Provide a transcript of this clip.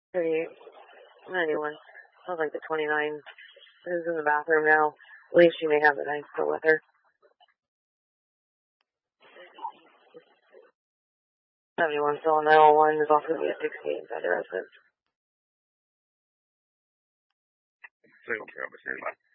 38, 91. Sounds like the 29 is in the bathroom now. At least she may have the 9 still with her. 71 still on 901. There's also going to be a 68 inside the residence. Taken care of. Stand by.